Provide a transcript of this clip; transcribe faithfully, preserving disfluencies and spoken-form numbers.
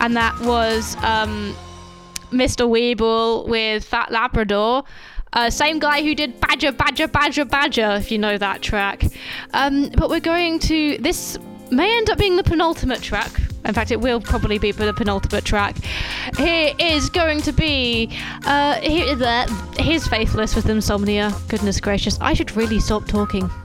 and that was um, Mister Weeble with Fat Labrador. Uh, same guy who did Badger, Badger, Badger, Badger, if you know that track. Um, but we're going to... This may end up being the penultimate track. In fact, it will probably be the penultimate track. Here is going to be... Uh, here, uh, here's Faithless with Insomnia. Goodness gracious, I should really stop talking.